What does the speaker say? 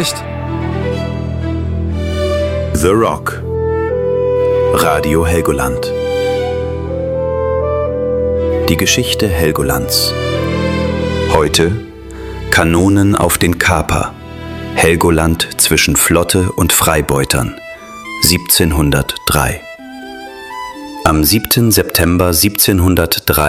recht. The Rock. Radio Helgoland. Die Geschichte Helgolands. Heute Kanonen auf den Kaper. Helgoland zwischen Flotte und Freibeutern. 1703. Am 7. September 1703